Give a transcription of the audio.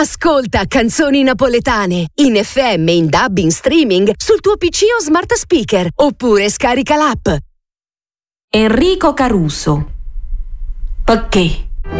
Ascolta canzoni napoletane in FM, in DAB, in streaming sul tuo PC o smart speaker, oppure scarica l'app. Enrico Caruso. Perché?